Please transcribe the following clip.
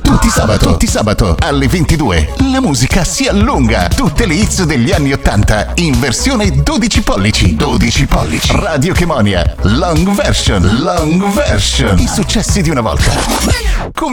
Tutti sabato alle 22 la musica si allunga. Tutte le hits degli anni 80 in versione 12 pollici. 12 pollici. Radio Chemonia Long version. I successi di una volta.